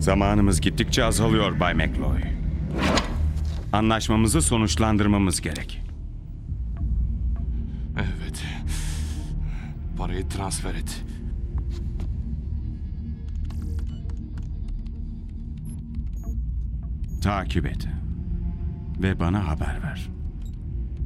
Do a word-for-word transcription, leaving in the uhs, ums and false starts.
Zamanımız gittikçe azalıyor Bay McLoy. Anlaşmamızı sonuçlandırmamız gerek. Evet. Parayı transfer et. Takip et. Ve bana haber ver.